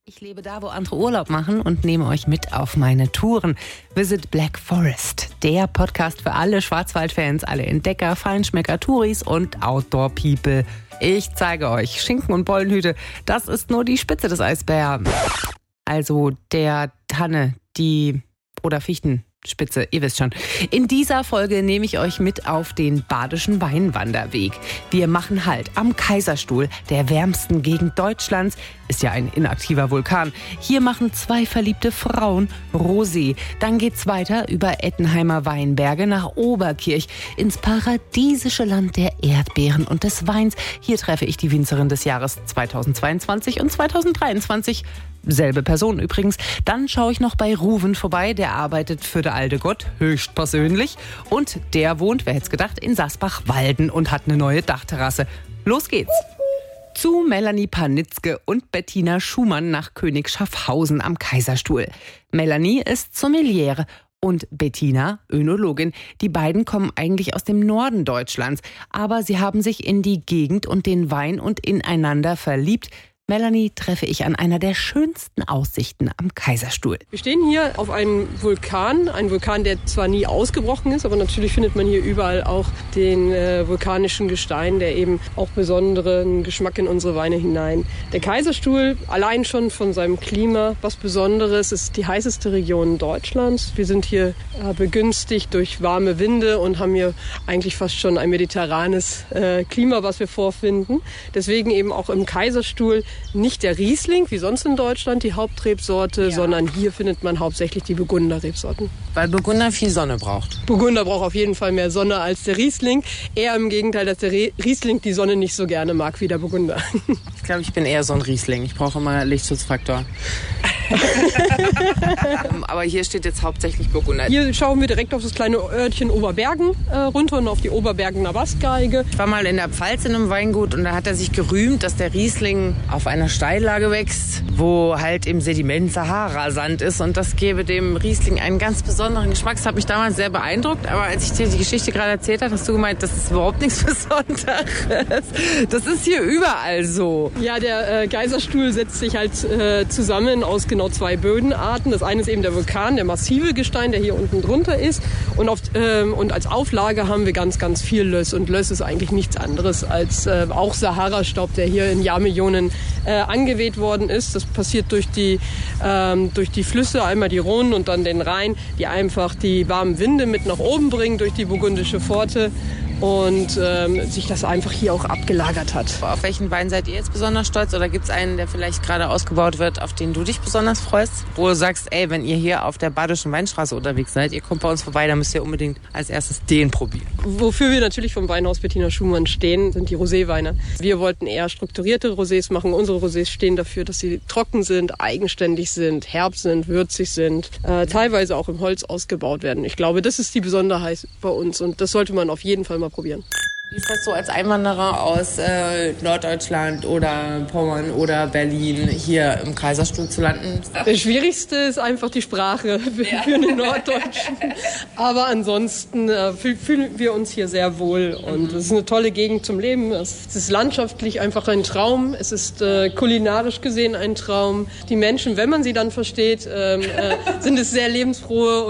Ich lebe da, wo andere Urlaub machen und nehme euch mit auf meine Touren. Visit Black Forest, der Podcast für alle Schwarzwaldfans, alle Entdecker, Feinschmecker, Touris und Outdoor-People. Ich zeige euch Schinken und Bollenhüte, das ist nur die Spitze des Eisbergs. Also der Tanne, oder Fichtenspitze, ihr wisst schon. In dieser Folge nehme ich euch mit auf den Badischen Weinwanderweg. Wir machen Halt am Kaiserstuhl, der wärmsten Gegend Deutschlands. Ist ja ein inaktiver Vulkan. Hier machen zwei verliebte Frauen Rosé. Dann geht's weiter über Ettenheimer Weinberge nach Oberkirch ins paradiesische Land der Erdbeeren und des Weins. Hier treffe ich die Winzerin des Jahres 2022 und 2023. Selbe Person übrigens. Dann schaue ich noch bei Ruven vorbei. Der arbeitet für der alte Gott höchstpersönlich. Und der wohnt, wer hätte es gedacht, in Sasbach-Walden und hat eine neue Dachterrasse. Los geht's! Zu Melanie Panitzke und Bettina Schumann nach König Schaffhausen am Kaiserstuhl. Melanie ist Sommeliere und Bettina Önologin. Die beiden kommen eigentlich aus dem Norden Deutschlands, aber sie haben sich in die Gegend und den Wein und ineinander verliebt. Melanie treffe ich an einer der schönsten Aussichten am Kaiserstuhl. Wir stehen hier auf einem Vulkan, der zwar nie ausgebrochen ist, aber natürlich findet man hier überall auch den vulkanischen Gestein, der eben auch besonderen Geschmack in unsere Weine hinein. Der Kaiserstuhl, allein schon von seinem Klima, was Besonderes, ist die heißeste Region Deutschlands. Wir sind hier begünstigt durch warme Winde und haben hier eigentlich fast schon ein mediterranes Klima, was wir vorfinden. Deswegen eben auch im Kaiserstuhl nicht der Riesling, wie sonst in Deutschland, die Hauptrebsorte, sondern hier findet man hauptsächlich die Burgunder-Rebsorten. Weil Burgunder viel Sonne braucht. Burgunder braucht auf jeden Fall mehr Sonne als der Riesling. Eher im Gegenteil, dass der Riesling die Sonne nicht so gerne mag wie der Burgunder. Ich glaube, ich bin eher so ein Riesling. Ich brauche immer Lichtschutzfaktor. Aber hier steht jetzt hauptsächlich Burgunder. Hier schauen wir direkt auf das kleine Örtchen Oberbergen runter und auf die Oberbergener Bassgeige. Ich war mal in der Pfalz in einem Weingut und da hat er sich gerühmt, dass der Riesling auf einer Steillage wächst, wo halt im Sediment Sahara-Sand ist und das gebe dem Riesling einen ganz besonderen Geschmack. Das hat mich damals sehr beeindruckt, aber als ich dir die Geschichte gerade erzählt habe, hast du gemeint, das ist überhaupt nichts Besonderes. Das ist hier überall so. Ja, der Kaiserstuhl setzt sich halt zusammen aus genau zwei Bödenarten. Das eine ist eben der Vulkan, der massive Gestein, der hier unten drunter ist. Und als Auflage haben wir ganz, ganz viel Löss. Und Löss ist eigentlich nichts anderes als auch Sahara-Staub, der hier in Jahrmillionen angeweht worden ist. Das passiert durch die Flüsse, einmal die Rhone und dann den Rhein, die einfach die warmen Winde mit nach oben bringen durch die burgundische Pforte. Und sich das einfach hier auch abgelagert hat. Auf welchen Wein seid ihr jetzt besonders stolz? Oder gibt es einen, der vielleicht gerade ausgebaut wird, auf den du dich besonders freust? Wo du sagst, ey, wenn ihr hier auf der Badischen Weinstraße unterwegs seid, ihr kommt bei uns vorbei, dann müsst ihr unbedingt als erstes den probieren. Wofür wir natürlich vom Weinhaus Bettina Schumann stehen, sind die Roséweine. Wir wollten eher strukturierte Rosés machen. Unsere Rosés stehen dafür, dass sie trocken sind, eigenständig sind, herb sind, würzig sind, teilweise auch im Holz ausgebaut werden. Ich glaube, das ist die Besonderheit bei uns und das sollte man auf jeden Fall mal probieren. Wie ist das so als Einwanderer aus Norddeutschland oder Pommern oder Berlin hier im Kaiserstuhl zu landen? Das Schwierigste ist einfach die Sprache für einen Norddeutschen. Aber ansonsten fühlen wir uns hier sehr wohl und es ist eine tolle Gegend zum Leben. Es ist landschaftlich einfach ein Traum. Es ist kulinarisch gesehen ein Traum. Die Menschen, wenn man sie dann versteht, sind es sehr lebensfrohe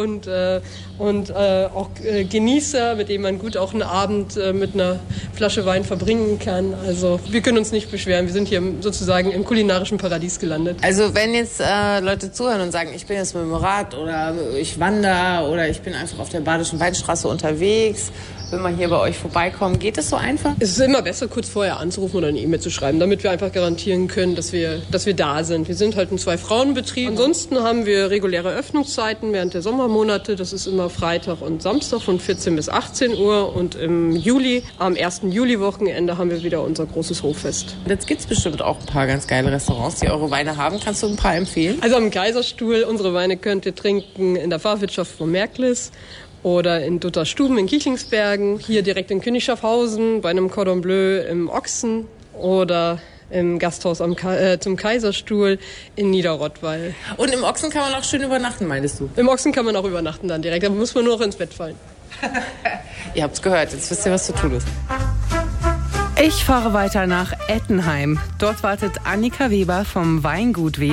und auch Genießer, mit denen man gut auch einen Abend mit einer Flasche Wein verbringen kann. Also wir können uns nicht beschweren. Wir sind hier sozusagen im kulinarischen Paradies gelandet. Also wenn jetzt Leute zuhören und sagen, ich bin jetzt mit dem Rad oder ich wandere oder ich bin einfach auf der Badischen Weinstraße unterwegs, will mal hier bei euch vorbeikommen, geht es so einfach? Es ist immer besser, kurz vorher anzurufen oder eine E-Mail zu schreiben, damit wir einfach garantieren können, dass wir da sind. Wir sind halt ein Zwei-Frauen-Betrieb. Ansonsten haben wir reguläre Öffnungszeiten während der Sommermonate. Das ist immer Freitag und Samstag von 14 bis 18 Uhr. Und im Juli, am 1. Juli-Wochenende, haben wir wieder unser großes Hoffest. Jetzt gibt es bestimmt auch ein paar ganz geile Restaurants, die eure Weine haben. Kannst du ein paar empfehlen? Also am Kaiserstuhl, unsere Weine könnt ihr trinken in der Pfarrwirtschaft von Märklis oder in Dutterstuben in Kichlingsbergen, hier direkt in König Schaffhausen, bei einem Cordon Bleu im Ochsen oder im Gasthaus zum Kaiserstuhl in Niederrottweil. Und im Ochsen kann man auch schön übernachten, meinst du? Im Ochsen kann man auch übernachten dann direkt, da muss man nur noch ins Bett fallen. Ihr habt's gehört, jetzt wisst ihr, was zu tun ist. Ich fahre weiter nach Ettenheim. Dort wartet Annika Weber vom Weingut Weber